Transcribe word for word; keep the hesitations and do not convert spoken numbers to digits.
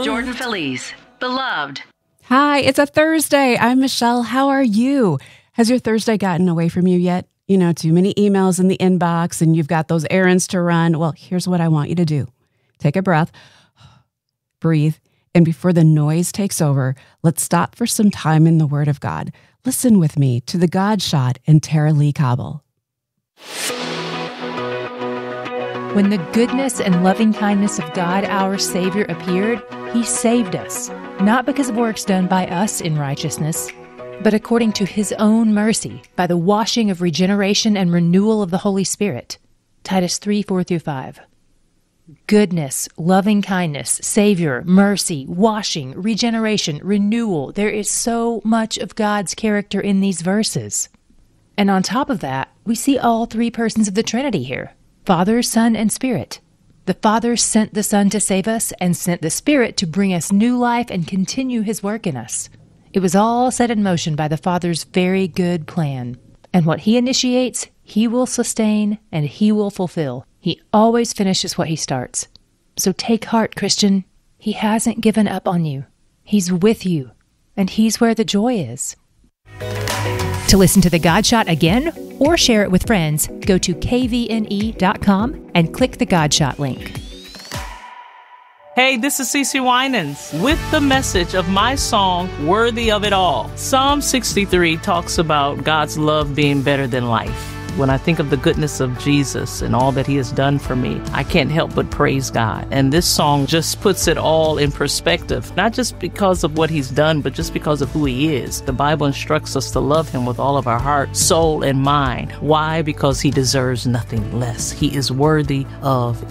Jordan Feliz, Beloved. Hi, it's a Thursday. I'm Michelle. How are you? Has your Thursday gotten away from you yet? You know, too many emails in the inbox and you've got those errands to run. Well, here's what I want you to do. Take a breath, breathe, and before the noise takes over, let's stop for some time in the Word of God. Listen with me to the God Shot and Tara Lee Cobble. When the goodness and loving kindness of God, our Savior, appeared, He saved us, not because of works done by us in righteousness, but according to His own mercy, by the washing of regeneration and renewal of the Holy Spirit. Titus three, four through five. Goodness, loving kindness, Savior, mercy, washing, regeneration, renewal. There is so much of God's character in these verses. And on top of that, we see all three persons of the Trinity here. Father, Son, and Spirit. The Father sent the Son to save us and sent the Spirit to bring us new life and continue His work in us. It was all set in motion by the Father's very good plan. And what He initiates, He will sustain and He will fulfill. He always finishes what He starts. So take heart, Christian. He hasn't given up on you. He's with you. And He's where the joy is. To listen to the God Shot again or share it with friends, go to k v n e dot com and click the God Shot link. Hey, this is Cece Winans with the message of my song, Worthy of It All. Psalm sixty-three talks about God's love being better than life. When I think of the goodness of Jesus and all that He has done for me, I can't help but praise God. And this song just puts it all in perspective, not just because of what He's done, but just because of who He is. The Bible instructs us to love Him with all of our heart, soul, and mind. Why? Because He deserves nothing less. He is worthy of